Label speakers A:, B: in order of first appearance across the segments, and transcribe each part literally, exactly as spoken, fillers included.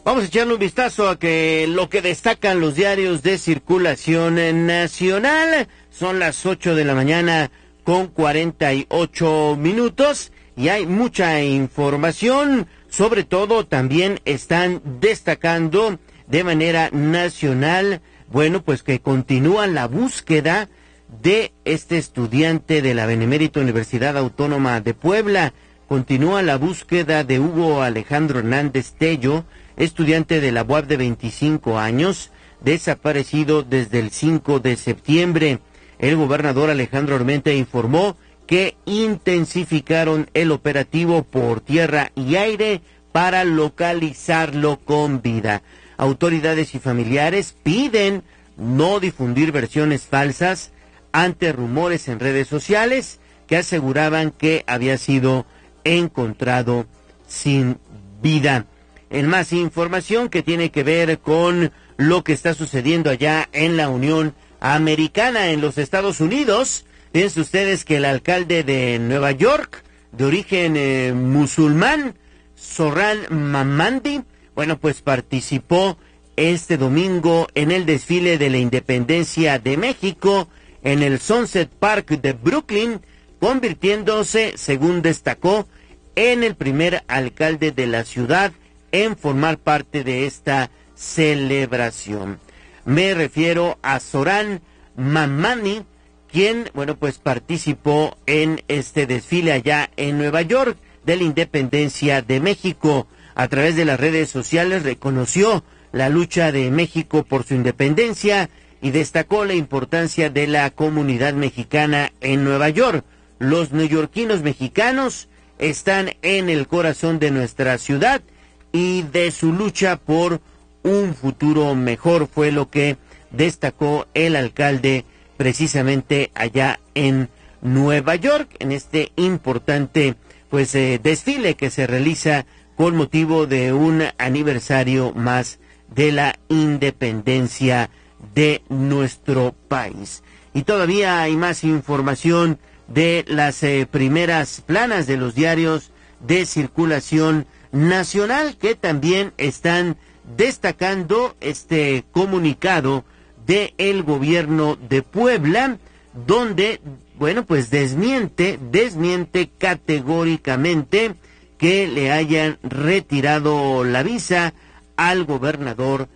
A: Vamos a echarle un vistazo a que lo que destacan los diarios de circulación nacional. Son las ocho de la mañana con cuarenta y ocho minutos y hay mucha información. Sobre todo también están destacando de manera nacional, bueno, pues que continúa la búsqueda de este estudiante de la Benemérita Universidad Autónoma de Puebla. Continúa la búsqueda de Hugo Alejandro Hernández Tello, estudiante de la U A P de veinticinco años, desaparecido desde el cinco de septiembre. El gobernador Alejandro Armenta informó que intensificaron el operativo por tierra y aire para localizarlo con vida. Autoridades y familiares piden no difundir versiones falsas ante rumores en redes sociales que aseguraban que había sido encontrado sin vida. En más información que tiene que ver con lo que está sucediendo allá en la Unión Americana, en los Estados Unidos. Fíjense ustedes que el alcalde de Nueva York, de origen eh, musulmán, Zohran Mamdani, bueno, pues participó este domingo en el desfile de la Independencia de México en el Sunset Park de Brooklyn, convirtiéndose, según destacó, en el primer alcalde de la ciudad en formar parte de esta celebración. Me refiero a Zohran Mamdani, quien, bueno, pues participó en este desfile allá en Nueva York de la Independencia de México. A través de las redes sociales reconoció la lucha de México por su independencia y destacó la importancia de la comunidad mexicana en Nueva York. Los neoyorquinos mexicanos están en el corazón de nuestra ciudad y de su lucha por un futuro mejor, fue lo que destacó el alcalde precisamente allá en Nueva York, en este importante pues eh, desfile que se realiza con motivo de un aniversario más de la independencia de nuestro país. Y todavía hay más información de las eh, primeras planas de los diarios de circulación nacional, que también están destacando este comunicado de el gobierno de Puebla, donde, bueno, pues desmiente, desmiente categóricamente que le hayan retirado la visa al gobernador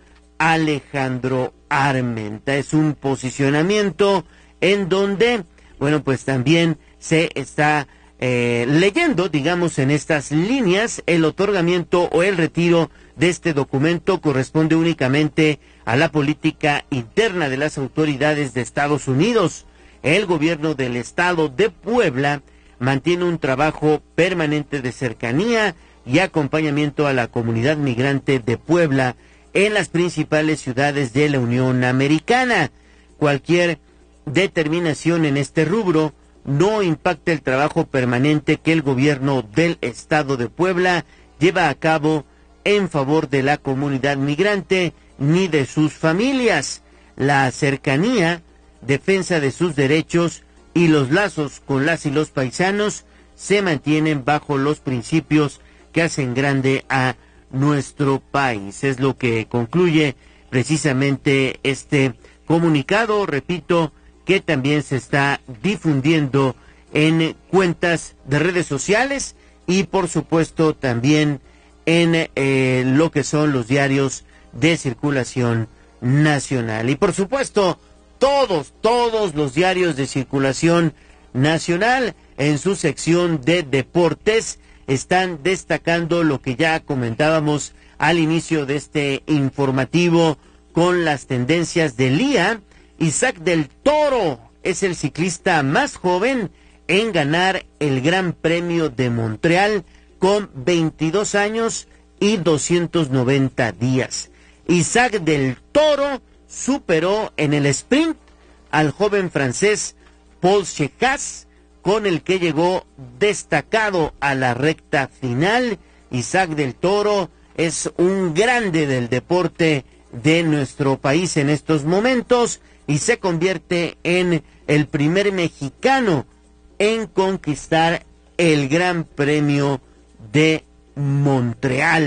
A: Alejandro Armenta. Es un posicionamiento en donde, bueno, pues también se está Eh, leyendo, digamos, en estas líneas, el otorgamiento o el retiro de este documento corresponde únicamente a la política interna de las autoridades de Estados Unidos. El gobierno del estado de Puebla mantiene un trabajo permanente de cercanía y acompañamiento a la comunidad migrante de Puebla en las principales ciudades de la Unión Americana. Cualquier determinación en este rubro no impacta el trabajo permanente que el gobierno del estado de Puebla lleva a cabo en favor de la comunidad migrante ni de sus familias. La cercanía, defensa de sus derechos y los lazos con las y los paisanos se mantienen bajo los principios que hacen grande a nuestro país. Es lo que concluye precisamente este comunicado, repito, que también se está difundiendo en cuentas de redes sociales y por supuesto también en eh, lo que son los diarios de circulación nacional. Y por supuesto, todos, todos los diarios de circulación nacional en su sección de deportes están destacando lo que ya comentábamos al inicio de este informativo con las tendencias del día. Isaac del Toro es el ciclista más joven en ganar el Gran Premio de Montreal con veintidós años y doscientos noventa días. Isaac del Toro superó en el sprint al joven francés Paul Checas, con el que llegó destacado a la recta final. Isaac del Toro es un grande del deporte de nuestro país en estos momentos y se convierte en el primer mexicano en conquistar el Gran Premio de Montreal.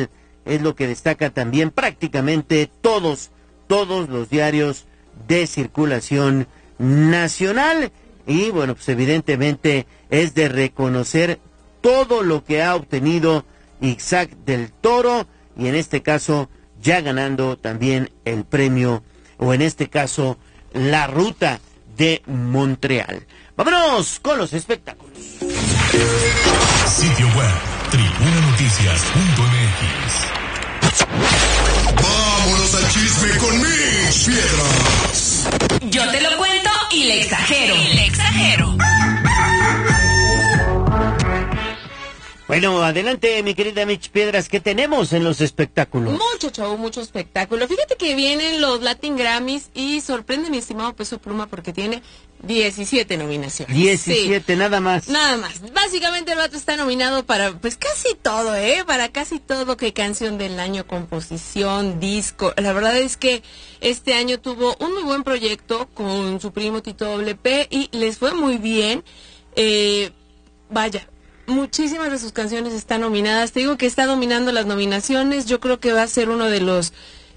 A: es lo que destaca también prácticamente todos, todos los diarios de circulación nacional. Y bueno, pues evidentemente es de reconocer todo lo que ha obtenido Isaac del Toro, y en este caso ya ganando también el premio, o en este caso la ruta de Montreal. Vámonos con los espectáculos.
B: Sitio web, tribuna noticias punto m x.
C: Vámonos al chisme con Mitch Piedras.
D: Yo te lo cuento y le exagero. Y le exagero.
A: Bueno, adelante, mi querida Mitch Piedras, ¿qué tenemos en los espectáculos?
E: Mucho show, mucho espectáculo. Fíjate que vienen los Latin Grammys y sorprende mi estimado Peso Pluma porque tiene diecisiete nominaciones.
A: diecisiete, sí. Nada más.
E: Nada más. Básicamente el vato está nominado para, pues casi todo, ¿eh? Para casi todo, que canción del año, composición, disco. La verdad es que este año tuvo un muy buen proyecto con su primo Tito Doble P y les fue muy bien. Eh, vaya. Muchísimas de sus canciones están nominadas. Te digo que está dominando las nominaciones. Yo creo que va a ser uno de los,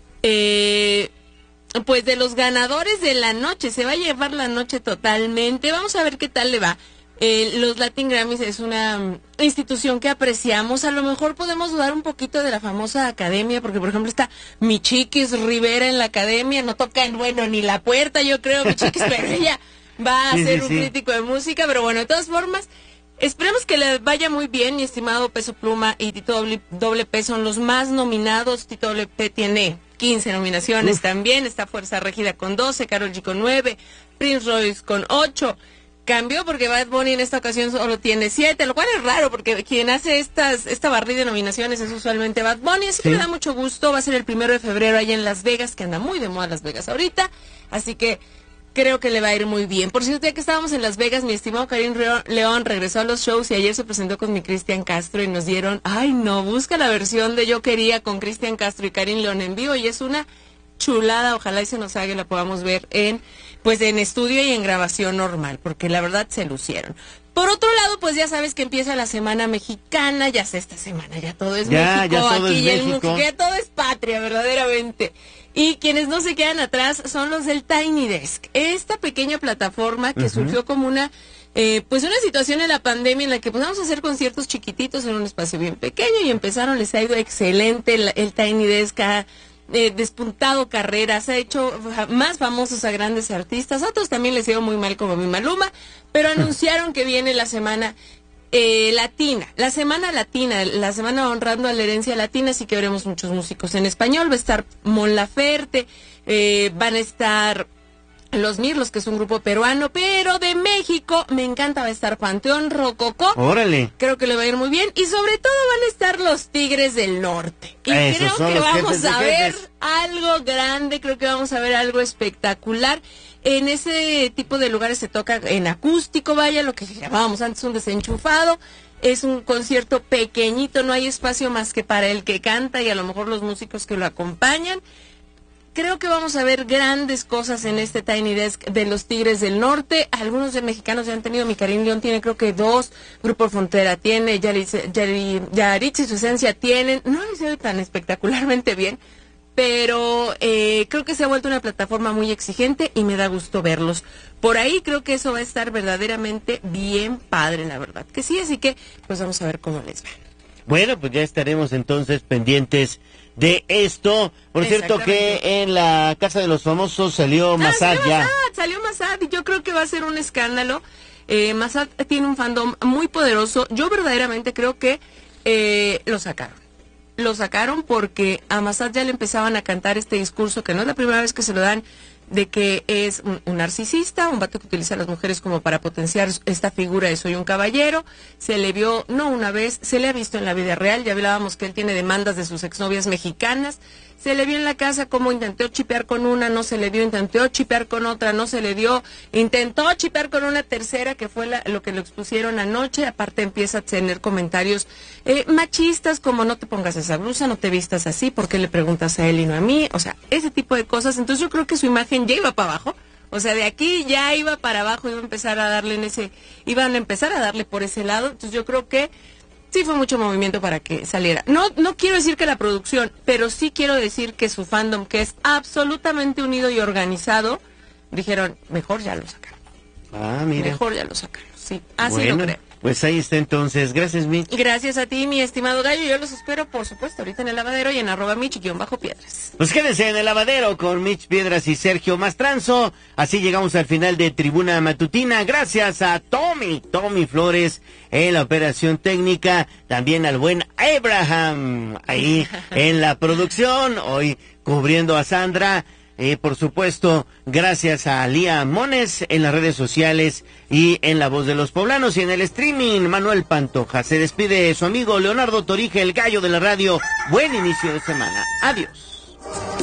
E: eh, pues de los ganadores de la noche. Se va a llevar la noche totalmente. Vamos a ver qué tal le va. Eh, los Latin Grammys es una um, institución que apreciamos. A lo mejor podemos dudar un poquito de la famosa academia, porque por ejemplo está Michiquis Rivera en la academia. No toca, bueno, ni la puerta, yo creo, Michiquis, pero ella va a
A: sí,
E: ser
A: sí,
E: un
A: sí.
E: crítico de música. Pero bueno, de todas formas, esperemos que le vaya muy bien. Mi estimado Peso Pluma y Tito Doble, Doble P son los más nominados. Tito Doble P tiene quince nominaciones. Uf. También. Está Fuerza Régida con doce, Karol G con nueve, Prince Royce con ocho. Cambió porque Bad Bunny en esta ocasión solo tiene siete, lo cual es raro porque quien hace estas esta barrida de nominaciones es usualmente Bad Bunny. Así que
A: sí.
E: me da mucho gusto. Va a ser el primero de febrero allá en Las Vegas, que anda muy de moda Las Vegas ahorita. Así que creo que le va a ir muy bien. Por cierto, ya que estábamos en Las Vegas, mi estimado Karim León regresó a los shows y ayer se presentó con mi Cristian Castro y nos dieron, ay no, busca la versión de Yo Quería con Cristian Castro y Karim León en vivo y es una chulada. Ojalá y se nos haga y la podamos ver en, pues en estudio y en grabación normal, porque la verdad se lucieron. Por otro lado, pues ya sabes que empieza la semana mexicana, ya sé, esta semana ya todo es
A: ya,
E: México,
A: ya todo
E: aquí
A: es
E: ya, el
A: México.
E: música, ya todo es patria, verdaderamente. Y quienes no se quedan atrás son los del Tiny Desk, esta pequeña plataforma que uh-huh. surgió como una, eh, pues una situación en la pandemia en la que pues vamos a hacer conciertos chiquititos en un espacio bien pequeño y empezaron, les ha ido excelente, el, el Tiny Desk ha eh, despuntado carreras, ha hecho más famosos a grandes artistas, a otros también les ha ido muy mal como mi Maluma, pero anunciaron que viene la semana Eh, latina, la semana latina, la semana honrando a la herencia latina, así que veremos muchos músicos en español. Va a estar Mon Laferte, eh, van a estar Los Mirlos, que es un grupo peruano, pero de México me encanta, va a estar Panteón Rococó.
A: Órale.
E: Creo que le va a ir muy bien y sobre todo van a estar los Tigres del Norte. Y
A: Esos
E: creo que vamos a ver
A: jefes.
E: algo grande, creo que vamos a ver algo espectacular. En ese tipo de lugares se toca en acústico, vaya, lo que llamábamos antes un desenchufado. Es un concierto pequeñito, no hay espacio más que para el que canta y a lo mejor los músicos que lo acompañan. Creo que vamos a ver grandes cosas en este Tiny Desk de los Tigres del Norte. Algunos de mexicanos ya han tenido, mi Karim León tiene creo que dos, Grupo Frontera tiene, Yaritz, Yaritz y su esencia tienen. No les ha ido tan espectacularmente bien, pero eh, creo que se ha vuelto una plataforma muy exigente y me da gusto verlos. Por ahí creo que eso va a estar verdaderamente bien padre, la verdad que sí, así que pues vamos a ver cómo les va.
A: Bueno, pues ya estaremos entonces pendientes de esto. Por cierto que en la Casa de los Famosos salió
E: ah,
A: Massad
E: salió
A: ya.
E: Massad, salió Massad y yo creo que va a ser un escándalo. Eh, Massad tiene un fandom muy poderoso. Yo verdaderamente creo que eh, lo sacaron. Lo sacaron porque a Massad ya le empezaban a cantar este discurso, que no es la primera vez que se lo dan, de que es un, un narcisista, un vato que utiliza a las mujeres como para potenciar esta figura de soy un caballero. Se le vio, no una vez, se le ha visto en la vida real, ya hablábamos que él tiene demandas de sus exnovias mexicanas. Se le vio en la casa como intentó chipear con una, no se le dio, intentó chipear con otra, no se le dio, intentó chipear con una tercera, que fue la, lo que lo expusieron anoche. Aparte empieza a tener comentarios eh, machistas, como no te pongas esa blusa, no te vistas así, ¿por qué le preguntas a él y no a mí? O sea, ese tipo de cosas. Entonces yo creo que su imagen ya iba para abajo. O sea, de aquí ya iba para abajo, iba a empezar a darle en ese, iban a empezar a darle por ese lado. Entonces yo creo que sí fue mucho movimiento para que saliera. No, no quiero decir que la producción, pero sí quiero decir que su fandom, que es absolutamente unido y organizado, dijeron, mejor ya lo sacaron.
A: Ah, mira.
E: Mejor ya lo sacaron, sí, así
A: bueno,
E: lo creo.
A: Pues ahí está entonces. Gracias, Mitch.
E: Gracias a ti, mi estimado Gallo. Yo los espero, por supuesto, ahorita en el lavadero y en arroba Mitch-Piedras.
A: Pues quédense en el lavadero con Mitch Piedras y Sergio Mastranzo. Así llegamos al final de Tribuna Matutina. Gracias a Tommy, Tommy Flores en la operación técnica. También al buen Abraham ahí en la producción. Hoy cubriendo a Sandra. Eh, por supuesto, gracias a Lía Mones en las redes sociales y en La Voz de los Poblanos y en el streaming. Manuel Pantoja se despide su amigo Leonardo Torija, el gallo de la radio. Buen inicio de semana. Adiós.